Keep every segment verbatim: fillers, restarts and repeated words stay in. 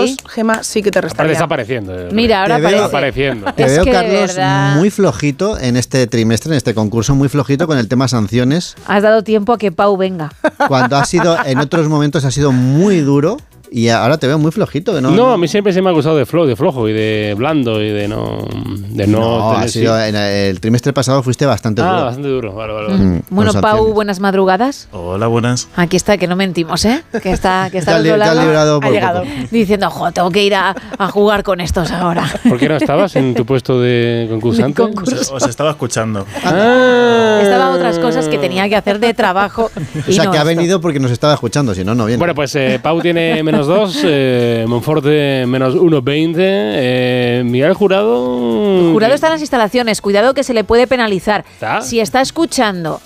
sí. Gema, sí que te restaría. Está apareciendo. Mira, ahora te aparece. Veo, apareciendo. Te es veo, que Carlos, verdad... muy flojito en este trimestre, en este concurso, muy flojito con el tema sanciones. Has dado tiempo a que Pau venga. Cuando ha sido, en otros momentos ha sido muy duro. Y ahora te veo muy flojito. Que no, no, no, a mí siempre se me ha acusado de, flo, de flojo y de blando y de no... De no, no tener, ha sido, sí. en el trimestre pasado fuiste bastante ah, duro. bastante duro. Vale, vale, vale. Mm, bueno, con Pau, sanciones. buenas madrugadas. Hola, buenas. Aquí está, que no mentimos, ¿eh? Que está, que está al Te otro has lado, librado por Ha llegado. poco. diciendo, jo, tengo que ir a, a jugar con estos ahora. ¿Por qué no estabas en tu puesto de concursante? Os, os estaba escuchando. Ah. Estaba otras cosas que tenía que hacer de trabajo. O y sea, no que ha esto. venido porque nos estaba escuchando, si no, no viene. Bueno, pues eh, Pau tiene menos dos, eh, Monforte menos uno veinte, eh, Miguel Jurado... El jurado está en las instalaciones. Cuidado que se le puede penalizar. ¿Está? Si está escuchando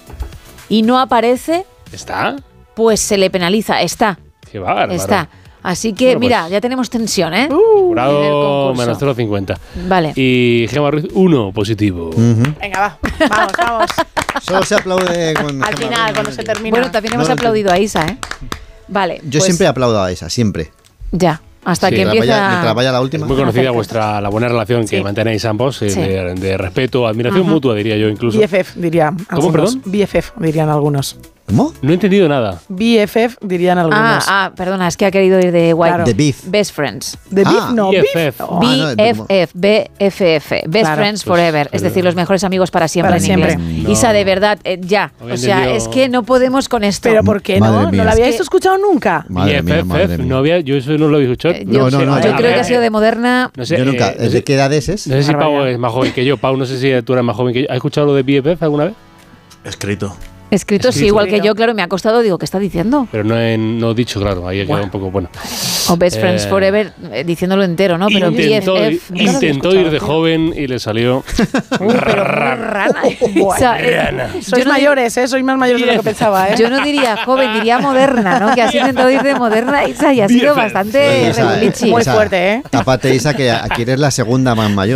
y no aparece, ¿Está? pues se le penaliza. Está, Qué bárbaro. está. Así que, Bueno, pues, mira, ya tenemos tensión, ¿eh? en el Jurado concurso. menos cero coma cincuenta. Vale. Y Gemma Ruiz, uno positivo. Ujú. Venga, va. Vamos, vamos. Solo se aplaude con Al Gemma final, Ruiz. cuando se termina. Bueno, también hemos No, aplaudido a Isa, ¿eh? Vale. Yo pues siempre aplaudo a esa, siempre. Ya, hasta Sí, que Mientras vaya, empieza... mientras vaya la Es última. muy conocida Perfecto. vuestra la buena relación que Sí. mantenéis ambos, eh, Sí. de, de respeto, admiración Ajá. mutua, diría yo incluso. B F F dirían algunos. perdón? B F F dirían algunos. ¿Cómo? No he entendido nada. B F F dirían Ah, algunos. ah, perdona, es que ha querido ir de White. Claro. The Beef. Best Friends. ¿De Ah. beef? No, B F beef. F. no. Ah, no, B F F, B F F, Best Claro. Friends Pues, Forever, es pues, decir, los mejores amigos para siempre Para en siempre. inglés. No. Isa, de verdad, eh, ya. Había O sea, entendido- es que no podemos con esto. Pero ¿por qué Madre no? mía. ¿No lo habíais Es que- escuchado nunca? Madre mía, B F F, madre mía. no había, yo eso no lo había escuchado. Eh, yo No, no, no, yo yo- creo que eh, ha sido de moderna. No sé, Yo nunca. eh, no ¿Desde sé- qué edad es? es? No sé si Pau Barbaridad. es más joven que yo. Pau, no sé si tú eres más joven que yo. ¿Has escuchado lo de B F F alguna vez? Escrito. Escrito, sí, Escrito. igual que yo, claro, me ha costado, digo, ¿qué está diciendo? Pero no he no dicho, claro. Ahí ha quedado un poco bueno. O Best Friends Eh, Forever, eh, diciéndolo entero, ¿no? Pero intentó B F F. nunca lo había intentó ir escuchado, de tío. joven y le salió. Uy, pero muy rana. O sea, eh, Rana. yo Sois no- mayores, ¿eh? Sois más mayores de lo que pensaba, ¿eh? Yo no diría joven, diría moderna, ¿no? Que has intentado ir de moderna, Isa, y ha sido B F F. bastante Esa, eh, regulichi. Muy esa. fuerte, ¿eh? Tápate, Isa, que aquí eres la segunda más mayor.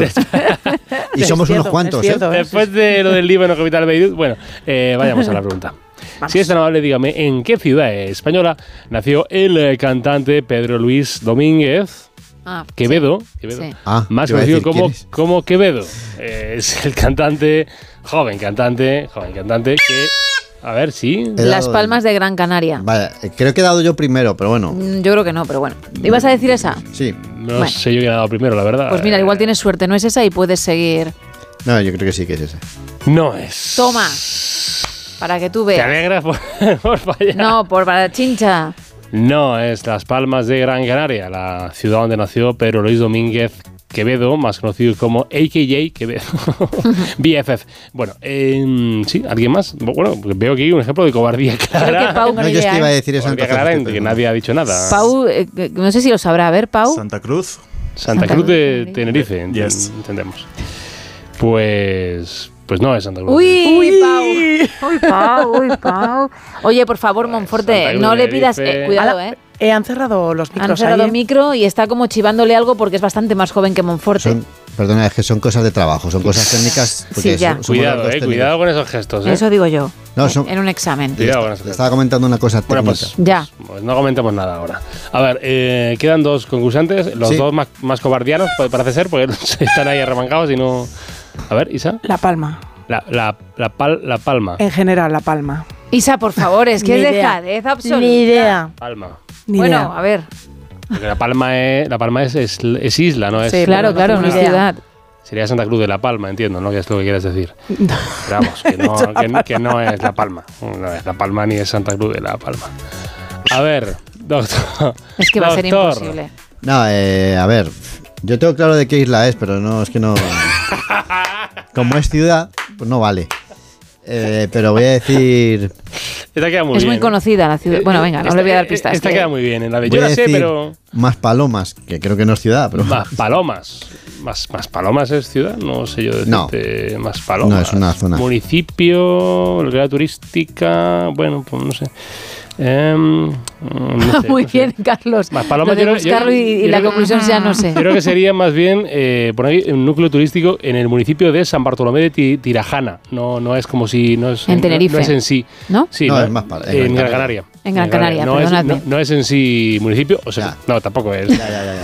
Y Es somos cierto, unos cuantos, es cierto, ¿eh? Después de lo del Líbano capital de Beirut, bueno, eh, vayamos a la pregunta. Si es tan amable, dígame, ¿en qué ciudad española nació el eh, cantante Pedro Luis Domínguez Ah, Quevedo, Quevedo Sí. Ah, más te iba a conocido decir, como, ¿quién es? como Quevedo? Eh, es el cantante, joven cantante, joven cantante que, a ver, sí, He Las dado- Palmas de Gran Canaria. Vaya, eh, creo que he dado yo primero, pero bueno. Mm, Yo creo que no, pero bueno. ¿Ibas a decir esa? Sí. no Bueno. sé yo quién ha dado primero, la verdad. Pues mira, Eh, igual tienes suerte, no es esa y puedes seguir. No, yo creo que sí que es ese. No es. Toma, para que tú ¿Te veas. alegras por, por fallar? No, por para chincha. No, es Las Palmas de Gran Canaria, la ciudad donde nació Pedro Luis Domínguez Quevedo, más conocido como A K J Quevedo, B F F. Bueno, eh, sí, ¿alguien más? Bueno, veo aquí un ejemplo de cobardía clara. Creo que Pau, No, yo es que iba a decir eso Cobardía entonces. clara en estoy que perdido. nadie ha dicho nada. Pau, eh, eh, no sé si lo sabrá. A ver, Pau. Santa Cruz. Santa, Santa Cruz Cruz de de Tenerife, ent- Yes. entendemos. Pues, pues no es Santa Cruz. Uy, Uy. Pau. Uy, Pau, uy, Pau. Oye, por favor, Monforte, Santa no Cruz le de pidas. Tenerife. eh, cuidado, Ala, ¿eh? eh, han cerrado los micros. Han cerrado ahí, el micro y está como chivándole algo porque es bastante más joven que Monforte. Son, perdona, es que son cosas de trabajo, son cosas técnicas. porque Sí, ya. so- somos los Cuidado, dos eh, técnicos. cuidado con esos gestos. Eh. Eso digo yo. No, son- En un examen. Cuidado con Le esos gestos. estaba comentando una cosa técnica. Bueno, pues, Ya. pues no comentemos nada ahora. A ver, eh, quedan dos concursantes, los Sí. dos más, más cobardianos, pa- parece ser, porque están ahí arremangados y no... A ver, Isa. La Palma. La, la, la, pal- la palma. En general, La Palma. Isa, por favor, es que Ni es idea. dejadez absoluta. Ni idea. Palma. Ni Bueno, idea. a ver. Porque la palma es, la palma es, es, es isla, ¿no? Es, Sí, Claro, pero no claro, tengo no es ni idea. ciudad. Sería Santa Cruz de la Palma, entiendo, ¿no? Que es lo que quieres decir. Pero vamos, que no, que, que no es La Palma. No es La Palma ni es Santa Cruz de la Palma. A ver, doctor. Es que va a ser doctor. imposible. No, eh, a ver, yo tengo claro de qué isla es, pero no, es que no... Como es ciudad, pues no vale. Eh, pero voy a decir... Esta queda muy Es bien. muy conocida la ciudad. Eh, Bueno, venga, no esta- le voy a dar pistas. Esta que- queda muy bien. En la de voy yo a la sé, decir pero. Más Palomas, que creo que no es ciudad, pero... Más palomas. Más, más palomas es ciudad, no sé yo decirte. Más palomas. No, es una zona. Municipio, localidad turística, bueno, pues no sé. Em, no sé, Muy no sé. bien, Carlos. Más palomas, Lo de yo creo- buscarlo yo- y, y yo la creo- conclusión sea no sé. Yo creo que sería más bien eh, por ahí un núcleo turístico en el municipio de San Bartolomé de Ti- Tirajana. No, no es como si. No es, En Tenerife. No, no es en sí. ¿No? Sí, No, es más para- en en Gran Gran Canaria. En Gran Canaria, no es, perdonadme. no, no es en sí municipio, o sea, Ya. no, tampoco es. Ya, ya, ya, ya.